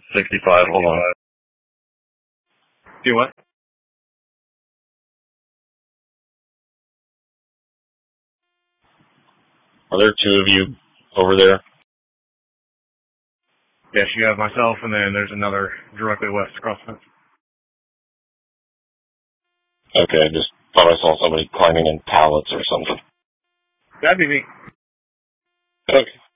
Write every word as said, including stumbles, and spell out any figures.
sixty-five, hold on. Do what? Are there two of you over there? Yes, you have myself, and then there's another directly west across the fence. Okay, I just thought I saw somebody climbing in pallets or something. That'd be me. Okay.